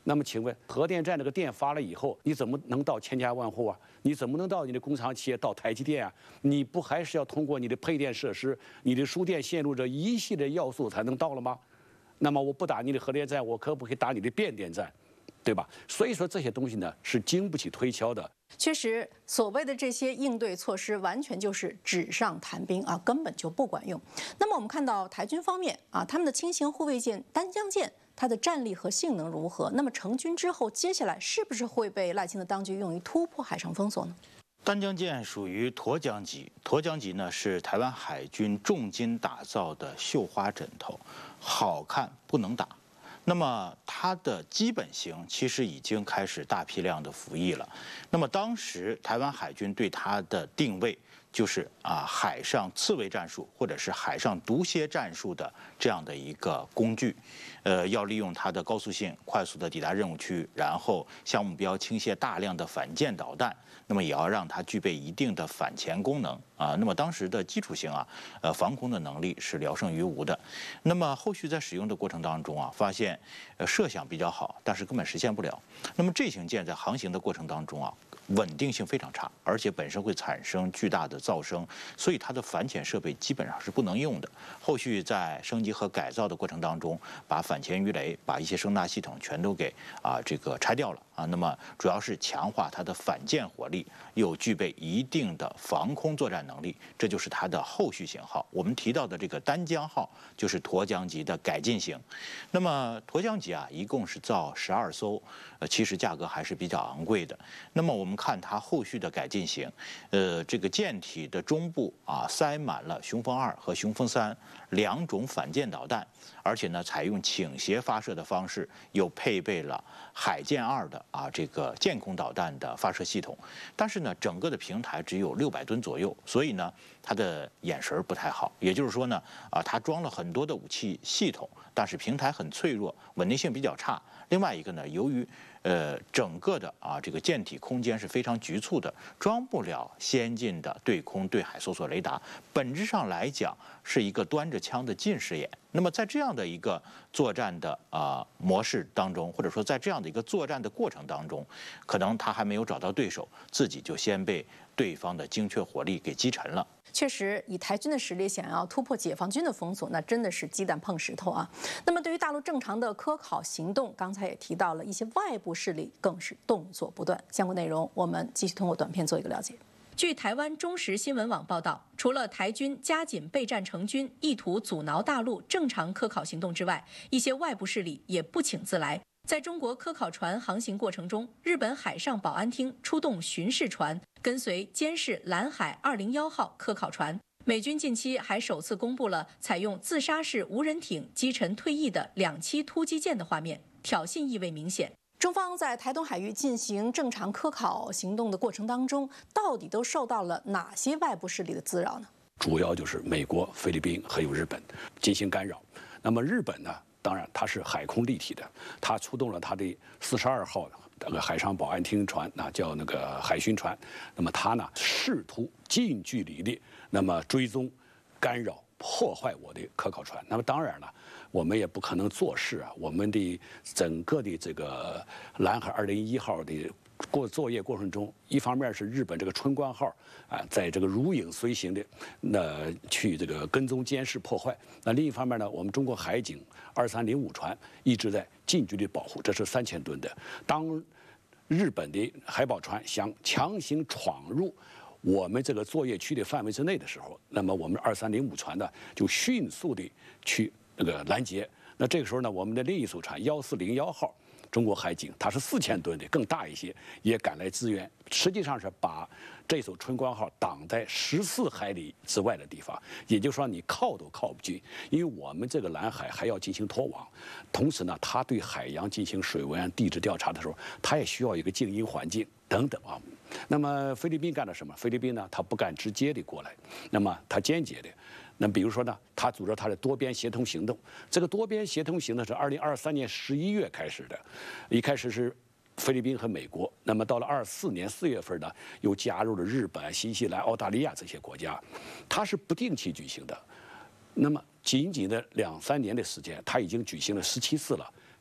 那么请问，核电站这个电发了以后，你怎么能到千家万户啊？你怎么能到你的工厂企业到台积电啊？你不还是要通过你的配电设施、你的输电线路这一系列要素才能到了吗？那么我不打你的核电站，我可不可以打你的变电站？对吧？所以说这些东西呢是经不起推敲的。 确实，所谓的这些应对措施完全就是纸上谈兵啊，根本就不管用。那么我们看到台军方面啊，他们的轻型护卫舰丹江舰，它的战力和性能如何？那么成军之后，接下来是不是会被赖清德当局用于突破海上封锁呢？ 丹江舰属于沱江级，沱江级呢是台湾海军重金打造的绣花枕头，好看不能打。那么它的基本型其实已经开始大批量的服役了。那么当时台湾海军对它的定位就是海上刺猬战术或者是海上毒蝎战术的这样的一个工具，要利用它的高速性快速的抵达任务区域，然后向目标倾泻大量的反舰导弹。那么也要让它具备一定的反潜功能啊。那么当时的基础性防空的能力是聊胜于无的。那么后续在使用的过程当中发现设想比较好，但是根本实现不了。那么这型舰在航行的过程当中稳定性非常差，而且本身会产生巨大的噪声，所以它的反潜设备基本上是不能用的。后续在升级和改造的过程当中，把反潜鱼雷、把一些声纳系统全都给这个拆掉了那么主要是强化它的反舰火力，又具备一定的防空作战能力，这就是它的后续型号。我们提到的这个丹江号就是沱江级的改进型。那么沱江级一共是造12艘，其实价格还是比较昂贵的。那么我们看它后续的改进型，这个舰体的中部塞满了雄风2和雄风3两种反舰导弹，而且呢采用倾斜发射的方式，又配备了海剑2的这个舰空导弹的发射系统。但是呢，整个的平台只有600吨左右，所以呢它的眼神不太好。也就是说呢它装了很多的武器系统，但是平台很脆弱，稳定性比较差。另外一个呢，由于整个的这个舰体空间是非常局促的，装不了先进的对空对海搜索雷达，本质上来讲是一个端着枪的近视眼。那么在这样的一个作战的模式当中，或者说在这样的一个作战的过程当中，可能他还没有找到对手，自己就先被对方的精确火力给击沉了。 确实，以台军的实力想要突破解放军的封锁，那真的是鸡蛋碰石头啊。那么对于大陆正常的科考行动，刚才也提到了一些外部势力更是动作不断。相关内容我们继续通过短片做一个了解。据台湾中时新闻网报道，除了台军加紧备战成军，意图阻挠大陆正常科考行动之外，一些外部势力也不请自来。在中国科考船航行过程中，日本海上保安厅出动巡视船，跟随监视蓝海201号科考船。美军近期还首次公布了采用自杀式无人艇击沉退役的2栖突击舰的画面，挑衅意味明显。中方在台东海域进行正常科考行动的过程当中，到底都受到了哪些外部势力的滋扰呢？ 主要就是美国、菲律宾还有日本进行干扰。那么日本呢？当然，它是海空立体的，它出动了它的42号这个海上保安厅船，叫那个海巡船。那么它呢，试图近距离的那么追踪、干扰、破坏我的科考船。那么当然了，我们也不可能坐视我们的整个的这个蓝海201号的作业过程中，一方面是日本这个春光号在这个如影随形的去这个跟踪监视破坏。那另一方面呢，我们中国海警2305船一直在近距离保护，这是3000吨的。当日本的海保船想强行闯入我们这个作业区的范围之内的时候，那么我们2305船呢就迅速的去那个拦截。那这个时候呢，我们的另一艘船1401号。中国海警它是4000吨的，更大一些，也赶来支援。实际上是把这艘春光号挡在14海里之外的地方，也就是说你靠都靠不进，因为我们这个蓝海还要进行拖网，同时呢，它对海洋进行水文、地质调查的时候，它也需要一个静音环境等等那么菲律宾干了什么？菲律宾呢，它不敢直接的过来，那么它间接的。那比如说呢，他组织他的多边协同行动。这个多边协同行动是2023年11月开始的，一开始是菲律宾和美国，那么到了24年4月份呢，又加入了日本、新西兰、澳大利亚这些国家，它是不定期举行的。那么仅仅的2、3年的时间，它已经举行了17次了。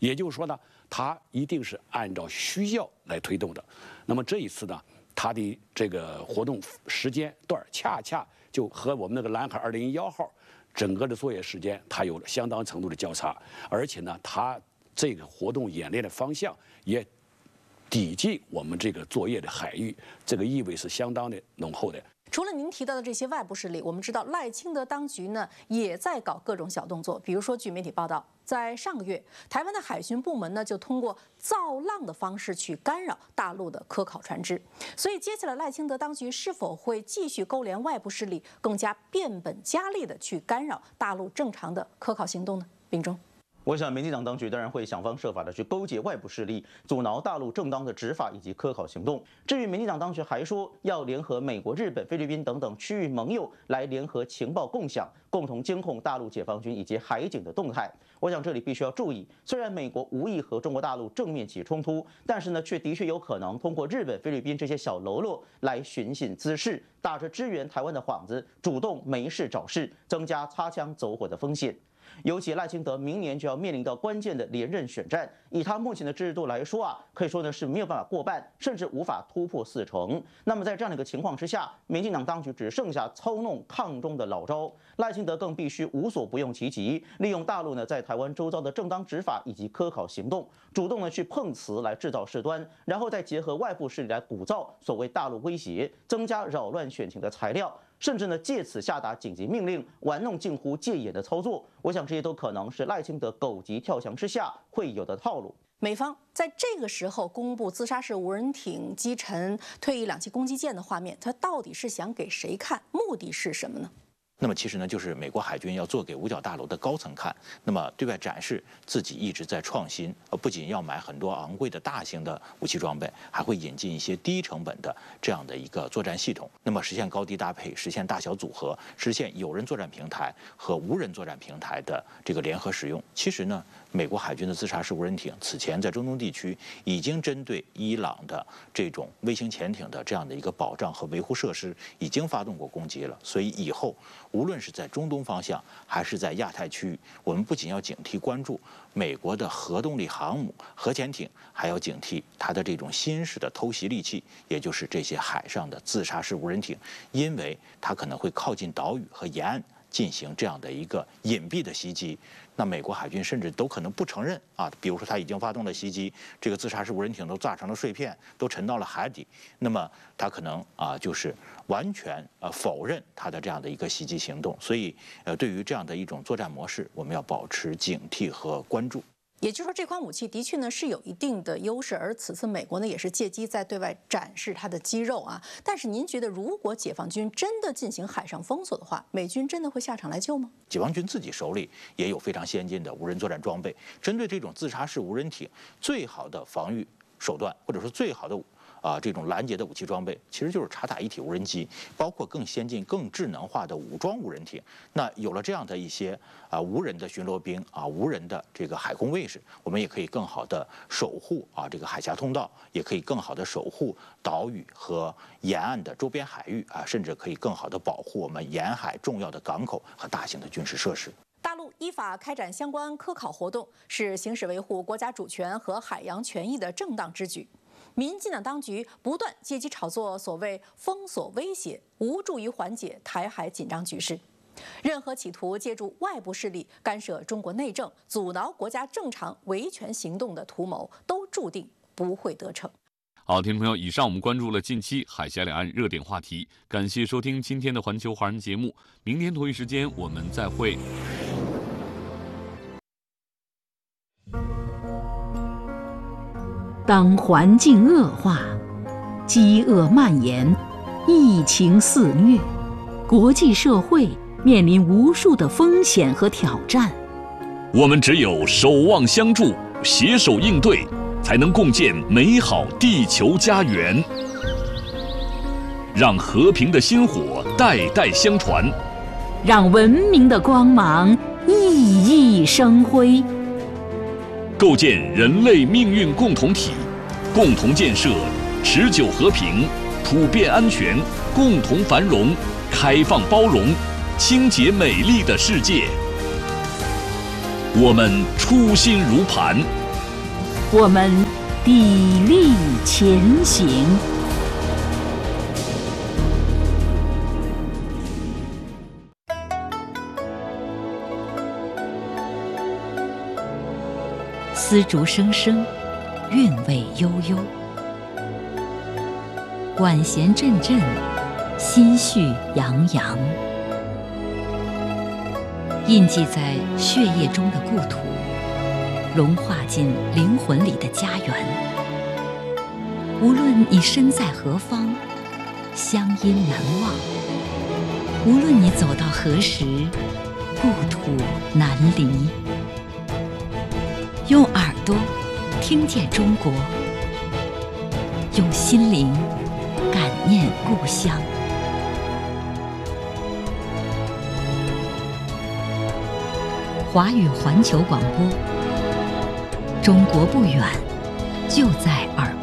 也就是说呢，它一定是按照需要来推动的。那么这一次呢，它的这个活动时间段恰恰就和我们那个蓝海2011号整个的作业时间，它有了相当程度的交叉，而且呢，它这个活动演练的方向也抵近我们这个作业的海域，这个意味是相当的浓厚的。 除了您提到的这些外部势力，我们知道赖清德当局呢也在搞各种小动作。比如说，据媒体报道，在上个月，台湾的海巡部门呢就通过造浪的方式去干扰大陆的科考船只。所以，接下来赖清德当局是否会继续勾连外部势力，更加变本加厉地去干扰大陆正常的科考行动呢？秉忠。 我想，民进党当局当然会想方设法的去勾结外部势力，阻挠大陆正当的执法以及科考行动。至于民进党当局还说要联合美国、日本、菲律宾等等区域盟友来联合情报共享，共同监控大陆解放军以及海警的动态。我想这里必须要注意，虽然美国无意和中国大陆正面起冲突，但是呢，却的确有可能通过日本、菲律宾这些小喽啰来寻衅滋事，打着支援台湾的幌子，主动没事找事，增加擦枪走火的风险。尤其赖清德明年就要面临到关键的连任选战，以他目前的支持度来说啊，可以说呢是没有办法过半，甚至无法突破40%。那么在这样的一个情况之下，民进党当局只剩下操弄抗中的老招，赖清德更必须无所不用其极，利用大陆呢在台湾周遭的正当执法以及科考行动，主动的去碰瓷来制造事端，然后再结合外部势力来鼓噪所谓大陆威胁，增加扰乱选情的材料。甚至呢，借此下达紧急命令，玩弄近乎戒严的操作。我想这些都可能是赖清德狗急跳墙之下会有的套路。 美方在这个时候公布自杀式无人艇击沉退役2栖攻击舰的画面，它到底是想给谁看？目的是什么呢？ 那么其实呢，就是美国海军要做给五角大楼的高层看，那么对外展示自己一直在创新，不仅要买很多昂贵的大型的武器装备，还会引进一些低成本的这样的一个作战系统，那么实现高低搭配，实现大小组合，实现有人作战平台和无人作战平台的这个联合使用。其实呢，美国海军的自杀式无人艇此前在中东地区已经针对伊朗的这种微型潜艇的这样的一个保障和维护设施已经发动过攻击了，所以以后无论是在中东方向还是在亚太区域，我们不仅要警惕关注美国的核动力航母、核潜艇，还要警惕它的这种新式的偷袭利器，也就是这些海上的自杀式无人艇，因为它可能会靠近岛屿和沿岸进行这样的一个隐蔽的袭击。那美国海军甚至都可能不承认啊，比如说他已经发动了袭击，这个自杀式无人艇都炸成了碎片，都沉到了海底，那么他可能就是完全否认他的这样的一个袭击行动。所以对于这样的一种作战模式，我们要保持警惕和关注。 也就是说，这款武器的确呢是有一定的优势，而此次美国呢也是借机在对外展示它的肌肉啊。但是您觉得，如果解放军真的进行海上封锁的话，美军真的会下场来救吗？ 解放军自己手里也有非常先进的无人作战装备，针对这种自杀式无人艇，最好的防御手段或者说最好的这种拦截的武器装备，其实就是察打一体无人机，包括更先进、更智能化的武装无人艇。那有了这样的一些无人的巡逻兵无人的这个海空卫士，我们也可以更好的守护这个海峡通道，也可以更好的守护岛屿和沿岸的周边海域甚至可以更好的保护我们沿海重要的港口和大型的军事设施。 大陆依法开展相关科考活动，是行使维护国家主权和海洋权益的正当之举。民进党当局不断借机炒作所谓封锁威胁，无助于缓解台海紧张局势。任何企图借助外部势力干涉中国内政、阻挠国家正常维权行动的图谋，都注定不会得逞。 好，听众朋友，以上我们关注了近期海峡两岸热点话题，感谢收听今天的环球华人节目，明天同一时间我们再会。 当环境恶化、饥饿蔓延、疫情肆虐，国际社会面临无数的风险和挑战， 我们只有守望相助、携手应对，才能共建美好地球家园。让和平的薪火代代相传， 让文明的光芒熠熠生辉。 构建人类命运共同体，共同建设持久和平、普遍安全、共同繁荣、开放包容、清洁美丽的世界。我们初心如磐， 我们砥砺前行。丝竹声声，韵味悠悠；管弦阵阵，心绪洋洋。印记在血液中的故土，融化进灵魂里的家园。无论你身在何方，乡音难忘；无论你走到何时，故土难离。用耳朵听见中国，用心灵感念故乡。华语环球广播，中国不远，就在耳